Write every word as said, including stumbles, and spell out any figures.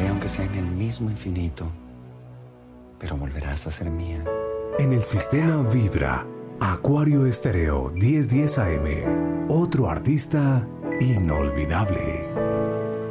perderé aunque sea en el mismo infinito, pero volverás a ser mía. En el sistema Vibra, Acuario Estéreo diez diez A M, otro artista inolvidable.